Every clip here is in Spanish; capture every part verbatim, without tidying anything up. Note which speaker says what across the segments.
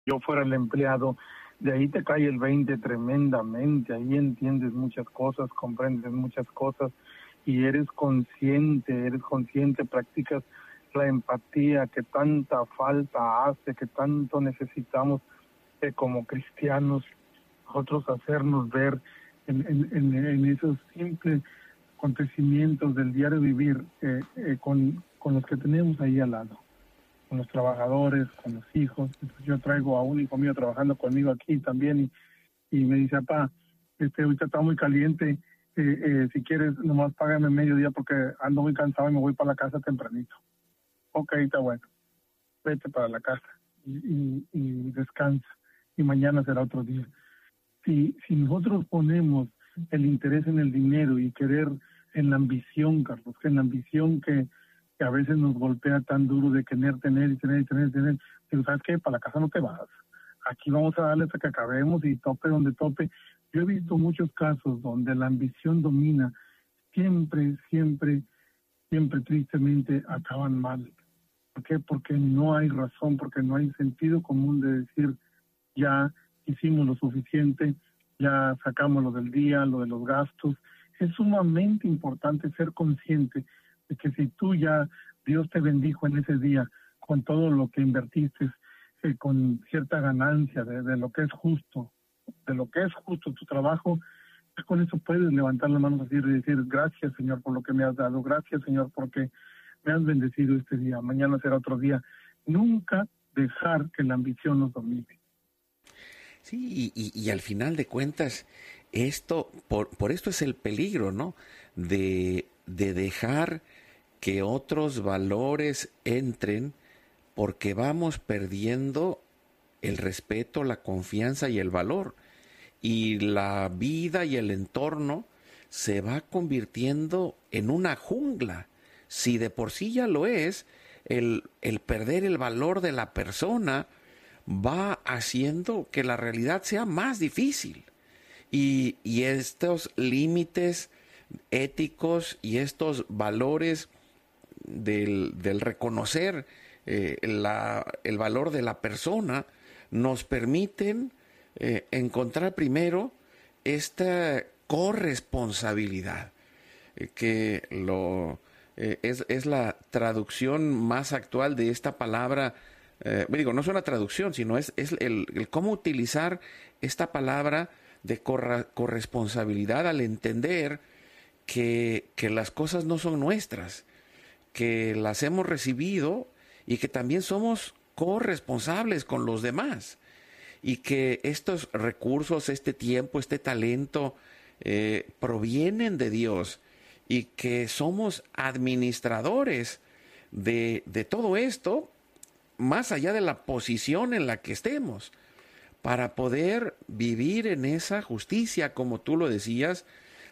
Speaker 1: yo fuera el empleado, de ahí te cae el veinte tremendamente, ahí entiendes muchas cosas, comprendes muchas cosas y eres consciente, eres consciente, practicas la empatía que tanta falta hace, que tanto necesitamos eh, como cristianos, nosotros hacernos ver en, en, en, en esos simples acontecimientos del diario vivir eh, eh, con, con los que tenemos ahí al lado, con los trabajadores, con los hijos. Entonces, yo traigo a un hijo mío trabajando conmigo aquí también y, y me dice, papá, este, ahorita está muy caliente, eh, eh, si quieres nomás págame medio día porque ando muy cansado y me voy para la casa tempranito. Ok, está bueno, vete para la casa y, y, y descansa y mañana será otro día. Si, si nosotros ponemos el interés en el dinero y querer en la ambición, Carlos, que en la ambición que, que a veces nos golpea tan duro de querer tener y tener y tener y tener, pero ¿sabes qué? Para la casa no te vas. Aquí vamos a darle hasta que acabemos y tope donde tope. Yo he visto muchos casos donde la ambición domina, siempre, siempre, siempre tristemente acaban mal. ¿Por qué? Porque no hay razón, porque no hay sentido común de decir, ya hicimos lo suficiente, ya sacamos lo del día, lo de los gastos. Es sumamente importante ser consciente de que si tú ya, Dios te bendijo en ese día con todo lo que invertiste, eh, con cierta ganancia de, de lo que es justo, de lo que es justo tu trabajo, con eso puedes levantar las manos así y decir, gracias Señor por lo que me has dado, gracias Señor porque me has bendecido este día, mañana será otro día. Nunca dejar que la ambición nos domine.
Speaker 2: Sí, y, y al final de cuentas, esto, por, por esto es el peligro, ¿no? De, de dejar que otros valores entren porque vamos perdiendo el respeto, la confianza y el valor. Y la vida y el entorno se va convirtiendo en una jungla. Si de por sí ya lo es, el, el perder el valor de la persona va haciendo que la realidad sea más difícil. Y, y estos límites éticos y estos valores del, del reconocer eh, la, el valor de la persona nos permiten eh, encontrar primero esta corresponsabilidad, eh, que lo... Eh, es, es la traducción más actual de esta palabra. Eh, digo, no es una traducción, sino es, es el, el cómo utilizar esta palabra de corra, corresponsabilidad al entender que, que las cosas no son nuestras, que las hemos recibido y que también somos corresponsables con los demás y que estos recursos, este tiempo, este talento eh, provienen de Dios y que somos administradores de, de todo esto, más allá de la posición en la que estemos, para poder vivir en esa justicia, como tú lo decías,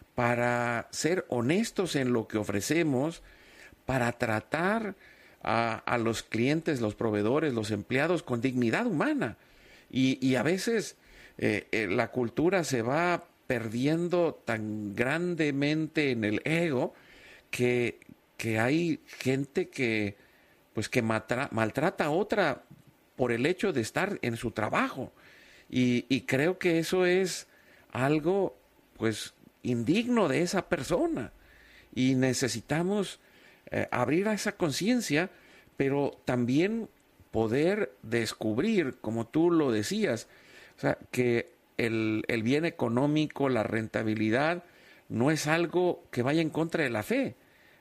Speaker 2: para ser honestos en lo que ofrecemos, para tratar a, a los clientes, los proveedores, los empleados con dignidad humana. Y, y a veces eh, eh, la cultura se va perdiendo tan grandemente en el ego que, que hay gente que pues que matra, maltrata a otra por el hecho de estar en su trabajo y, y creo que eso es algo pues indigno de esa persona y necesitamos eh, abrir a esa conciencia, pero también poder descubrir, como tú lo decías, o sea, que El, el bien económico, la rentabilidad, no es algo que vaya en contra de la fe,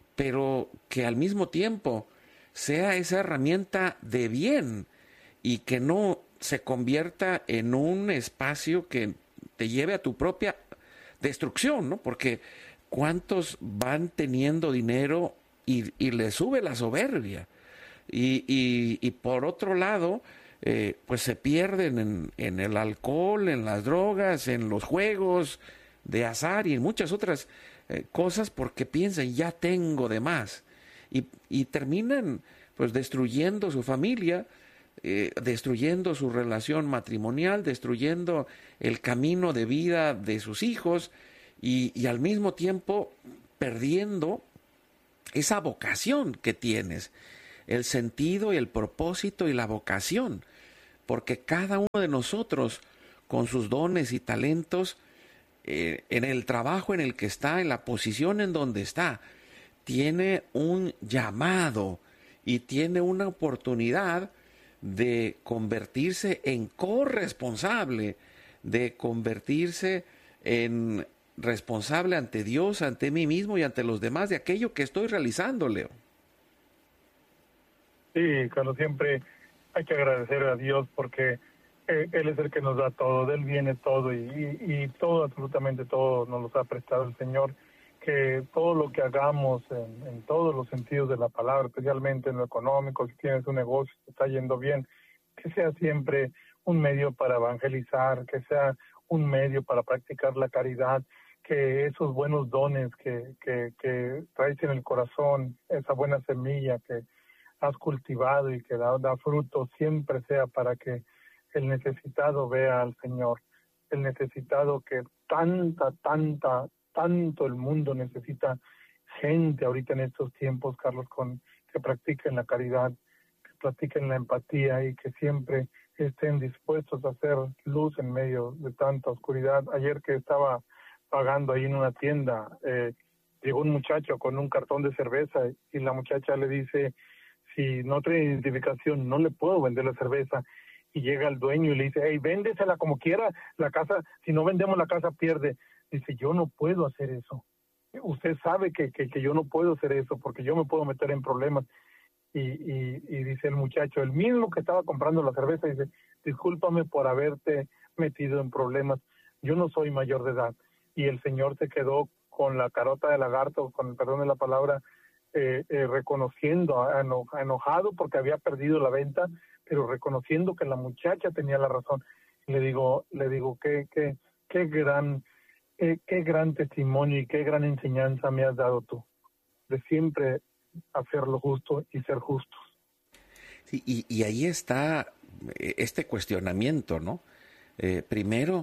Speaker 2: pero que al mismo tiempo sea esa herramienta de bien y que no se convierta en un espacio que te lleve a tu propia destrucción, ¿no? Porque cuántos van teniendo dinero y, y les sube la soberbia. Y, y, y por otro lado, Eh, pues se pierden en, en el alcohol, en las drogas, en los juegos de azar y en muchas otras eh, cosas porque piensan ya tengo de más y, y terminan pues destruyendo su familia, eh, destruyendo su relación matrimonial, destruyendo el camino de vida de sus hijos y, y al mismo tiempo perdiendo esa vocación que tienes, el sentido y el propósito y la vocación, porque cada uno de nosotros, con sus dones y talentos, eh, en el trabajo en el que está, en la posición en donde está, tiene un llamado y tiene una oportunidad de convertirse en corresponsable, de convertirse en responsable ante Dios, ante mí mismo y ante los demás de aquello que estoy realizando, Leo.
Speaker 1: Sí, Carlos, siempre hay que agradecer a Dios porque eh, Él es el que nos da todo, de Él viene todo y, y, y todo, absolutamente todo nos los ha prestado el Señor. Que todo lo que hagamos en, en todos los sentidos de la palabra, especialmente en lo económico, si tienes un negocio que está yendo bien, que sea siempre un medio para evangelizar, que sea un medio para practicar la caridad, que esos buenos dones que, que, que traes en el corazón, esa buena semilla que has cultivado y que da, da fruto, siempre sea para que el necesitado vea al Señor, el necesitado que tanta, tanta, tanto el mundo necesita gente ahorita en estos tiempos, Carlos, con que practiquen la caridad, que practiquen la empatía y que siempre estén dispuestos a hacer luz en medio de tanta oscuridad. Ayer que estaba pagando ahí en una tienda, eh, llegó un muchacho con un cartón de cerveza y la muchacha le dice, si no trae identificación, no le puedo vender la cerveza. Y llega el dueño y le dice, hey, véndesela como quiera, la casa, si no vendemos la casa pierde. Dice, yo no puedo hacer eso. Usted sabe que, que, que yo no puedo hacer eso porque yo me puedo meter en problemas. Y, y, y dice el muchacho, el mismo que estaba comprando la cerveza, dice, discúlpame por haberte metido en problemas, yo no soy mayor de edad. Y el señor se quedó con la carota de lagarto, con el perdón de la palabra, eh, eh, reconociendo, eno, enojado porque había perdido la venta, pero reconociendo que la muchacha tenía la razón. Le digo, le digo, qué, qué, qué gran... Qué, qué gran testimonio y qué gran enseñanza me has dado tú, de siempre hacer lo justo y ser justos.
Speaker 2: Sí, y, y ahí está este cuestionamiento, ¿no? Eh, primero,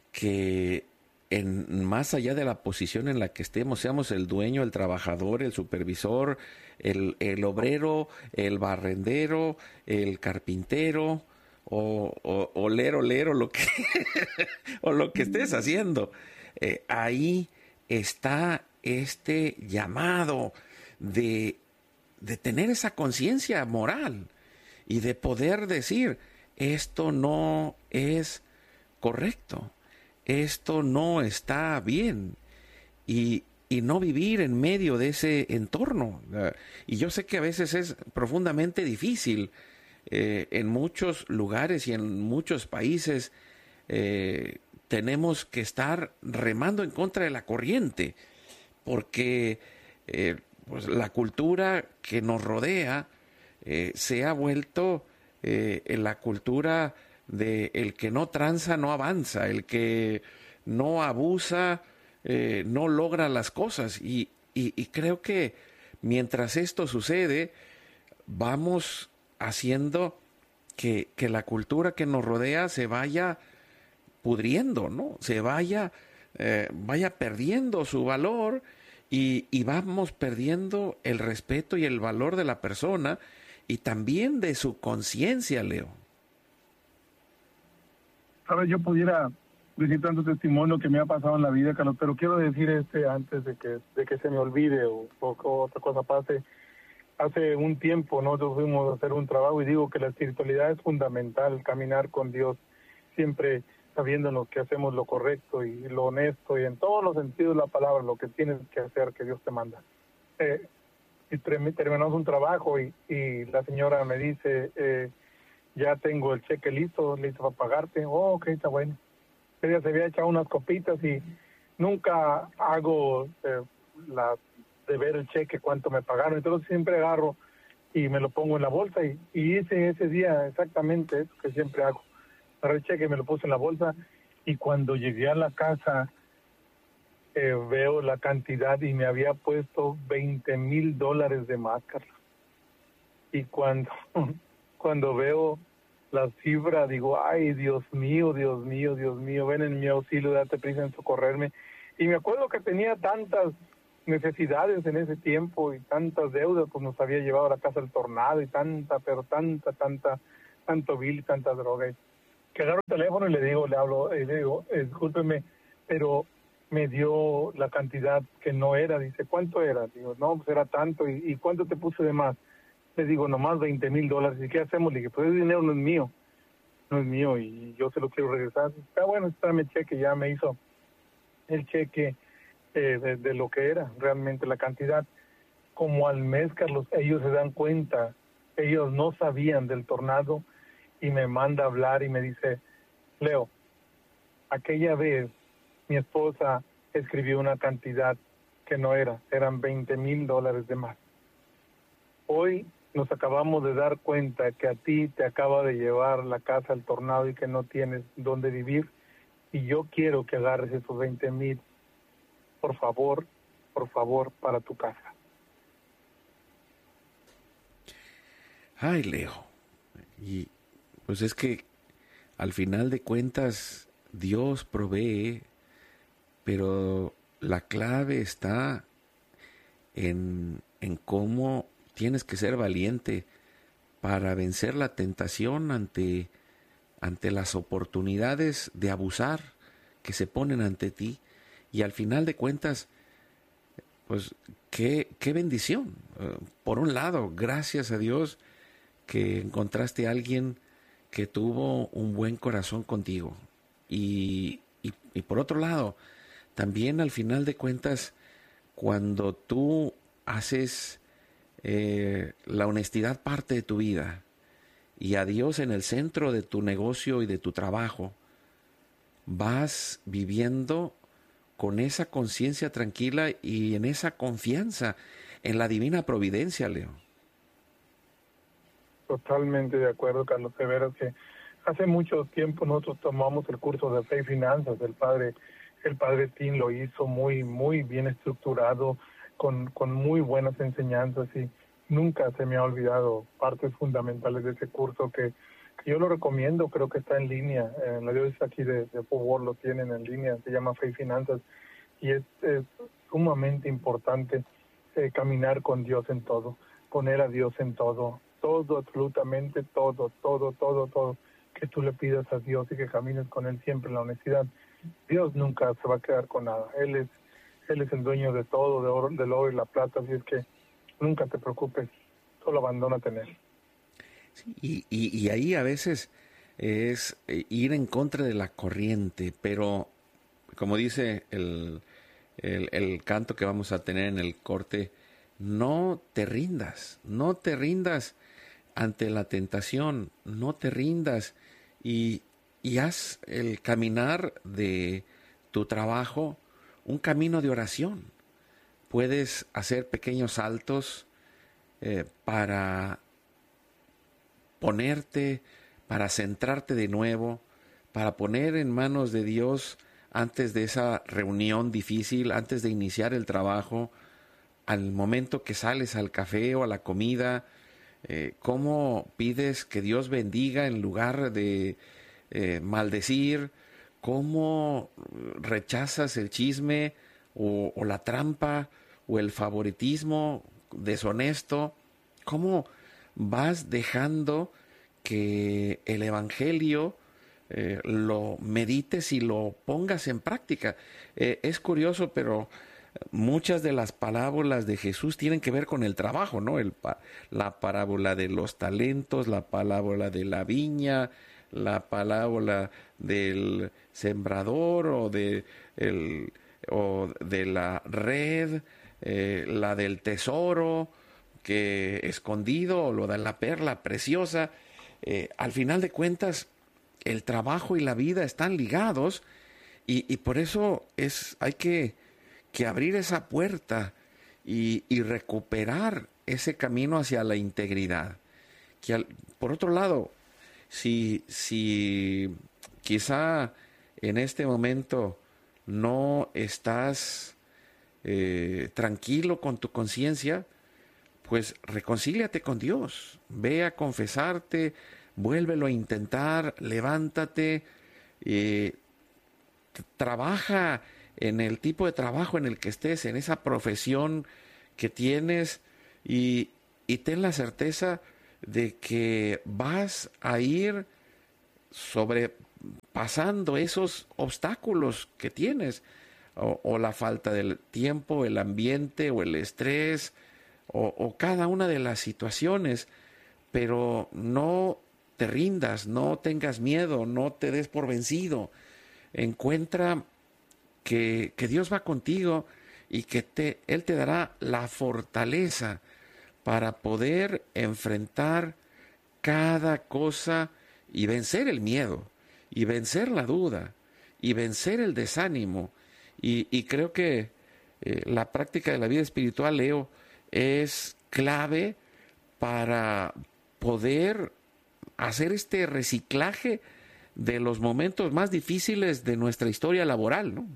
Speaker 2: que en, más allá de la posición en la que estemos, seamos el dueño, el trabajador, el supervisor, el, el obrero, el barrendero, el carpintero, o, o, o leer, o leer, o lo que, o lo que estés haciendo. Eh, ahí está este llamado de, de tener esa conciencia moral y de poder decir, esto no es correcto, esto no está bien, y, y no vivir en medio de ese entorno. Y yo sé que a veces es profundamente difícil eh, en muchos lugares y en muchos países. Eh, tenemos que estar remando en contra de la corriente, porque eh, pues la cultura que nos rodea eh, se ha vuelto eh, en la cultura de el que no tranza no avanza, el que no abusa eh, no logra las cosas, y, y, y creo que mientras esto sucede vamos haciendo que, que la cultura que nos rodea se vaya pudriendo, ¿no? Se vaya, eh, vaya perdiendo su valor y, y vamos perdiendo el respeto y el valor de la persona y también de su conciencia, Leo.
Speaker 1: Ahora yo pudiera decir tanto testimonio que me ha pasado en la vida, Carlos, pero quiero decir este antes de que de que se me olvide o, o, o otra cosa pase. Hace un tiempo nosotros fuimos a hacer un trabajo y digo que la espiritualidad es fundamental, caminar con Dios, siempre sabiéndonos que hacemos lo correcto y lo honesto y en todos los sentidos de la palabra, lo que tienes que hacer, que Dios te manda. Eh, y terminamos un trabajo y, y la señora me dice, eh, ya tengo el cheque listo, listo para pagarte. Oh, ok, está bueno. Ella se había echado unas copitas y nunca hago eh, la de ver el cheque, cuánto me pagaron. Entonces siempre agarro y me lo pongo en la bolsa y, y hice ese día exactamente eso que siempre hago. Agarré el cheque, me lo puse en la bolsa y cuando llegué a la casa eh, veo la cantidad y me había puesto veinte mil dólares de máscara. Y cuando, cuando veo la cifra, digo, ay, Dios mío, Dios mío, Dios mío, ven en mi auxilio, date prisa en socorrerme. Y me acuerdo que tenía tantas necesidades en ese tiempo y tantas deudas, pues nos había llevado a la casa el tornado y tanta, pero tanta, tanta, tanto bill, tanta droga. Y que agarro el teléfono y le digo, le hablo, y le digo, eh, discúlpeme, pero me dio la cantidad que no era. Dice, ¿cuánto era? Digo, no, pues era tanto. ¿Y, y cuánto te puse de más? Le digo, nomás veinte mil dólares. ¿Y qué hacemos? Le dije, pues ese dinero no es mío, no es mío y yo se lo quiero regresar. Está bueno, está mi cheque, ya me hizo el cheque eh, de, de lo que era realmente la cantidad. Como al mes, Carlos, ellos se dan cuenta, ellos no sabían del tornado y me manda a hablar y me dice, Leo, aquella vez mi esposa escribió una cantidad que no era, eran veinte mil dólares de más. Hoy nos acabamos de dar cuenta que a ti te acaba de llevar la casa al tornado y que no tienes dónde vivir y yo quiero que agarres esos veinte mil, por favor, por favor, para tu casa.
Speaker 2: Ay, Leo. Y pues es que al final de cuentas Dios provee, pero la clave está en, en cómo tienes que ser valiente para vencer la tentación ante, ante las oportunidades de abusar que se ponen ante ti. Y al final de cuentas, pues qué, qué bendición. Uh, por un lado, gracias a Dios que encontraste a alguien que tuvo un buen corazón contigo. Y, y, y por otro lado, también al final de cuentas, cuando tú haces eh, la honestidad parte de tu vida y a Dios en el centro de tu negocio y de tu trabajo, vas viviendo con esa conciencia tranquila y en esa confianza en la divina providencia, Leo.
Speaker 1: Totalmente de acuerdo, Carlos. De veras que hace mucho tiempo nosotros tomamos el curso de fe y finanzas. El padre, el padre Tim lo hizo muy, muy bien estructurado, con, con muy buenas enseñanzas y nunca se me ha olvidado partes fundamentales de ese curso que, que yo lo recomiendo. Creo que está en línea. En la diócesis aquí de, de Fort Worth lo tienen en línea. Se llama Fe y Finanzas y es, es sumamente importante eh, caminar con Dios en todo, poner a Dios en todo. Todo, absolutamente todo, todo, todo, todo, que tú le pidas a Dios y que camines con Él siempre en la honestidad. Dios nunca se va a quedar con nada. Él es, Él es el dueño de todo, de oro, del oro y la plata, así es que nunca te preocupes, solo abandónate en Él.
Speaker 2: Sí, y, y, y ahí a veces es ir en contra de la corriente, pero como dice el, el, el canto que vamos a tener en el corte, no te rindas, no te rindas ante la tentación, no te rindas y, y haz el caminar de tu trabajo un camino de oración. Puedes hacer pequeños saltos eh, para ponerte, para centrarte de nuevo, para poner en manos de Dios antes de esa reunión difícil, antes de iniciar el trabajo, al momento que sales al café o a la comida, eh, cómo pides que Dios bendiga en lugar de eh, maldecir, cómo rechazas el chisme o, o la trampa o el favoritismo deshonesto, cómo vas dejando que el evangelio eh, lo medites y lo pongas en práctica. Eh, es curioso, pero muchas de las parábolas de Jesús tienen que ver con el trabajo, ¿no? El, la parábola de los talentos, la parábola de la viña, la parábola del sembrador o de, el, o de la red, eh, la del tesoro que escondido, o lo de la perla preciosa. Eh, al final de cuentas, el trabajo y la vida están ligados y, y por eso es, hay que que abrir esa puerta y, y recuperar ese camino hacia la integridad. Que al, por otro lado, si, si quizá en este momento no estás eh, tranquilo con tu conciencia, pues reconcíliate con Dios, ve a confesarte, vuélvelo a intentar, levántate, eh, trabaja en el tipo de trabajo en el que estés, en esa profesión que tienes y, y ten la certeza de que vas a ir sobrepasando esos obstáculos que tienes, o, o la falta del tiempo, el ambiente o el estrés, o, o cada una de las situaciones, pero no te rindas, no tengas miedo, no te des por vencido. Encuentra que, que Dios va contigo y que te, Él te dará la fortaleza para poder enfrentar cada cosa y vencer el miedo, y vencer la duda, y vencer el desánimo. Y, y creo que eh, la práctica de la vida espiritual, Leo, es clave para poder hacer este reciclaje de los momentos más difíciles de nuestra historia laboral, ¿no?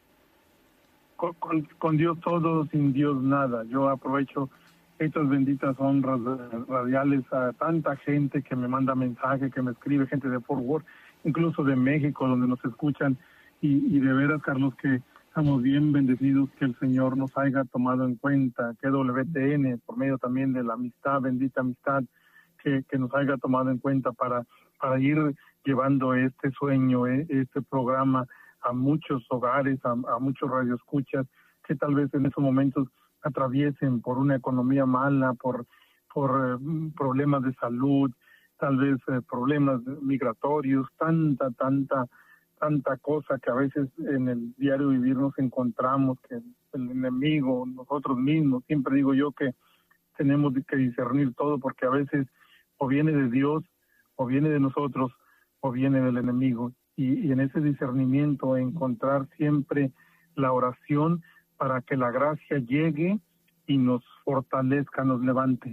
Speaker 1: Con, con, con Dios todo, sin Dios nada. Yo aprovecho estas benditas honras radiales a tanta gente que me manda mensaje, que me escribe, gente de Fort Worth, incluso de México, donde nos escuchan, y, y de veras, Carlos, que estamos bien bendecidos que el Señor nos haya tomado en cuenta, que W T N, por medio también de la amistad, bendita amistad, que, que nos haya tomado en cuenta para, para ir llevando este sueño, este programa a muchos hogares, a, a muchos radioescuchas, que tal vez en esos momentos atraviesen por una economía mala, por, por eh, problemas de salud, tal vez eh, problemas migratorios, tanta, tanta, tanta cosa que a veces en el diario vivir nos encontramos, que el enemigo, nosotros mismos, siempre digo yo que tenemos que discernir todo, porque a veces o viene de Dios, o viene de nosotros, o viene del enemigo, y, y en ese discernimiento encontrar siempre la oración para que la gracia llegue y nos fortalezca, nos levante.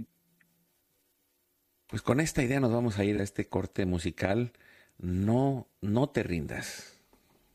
Speaker 2: Pues con esta idea nos vamos a ir a este corte musical. No, no te rindas.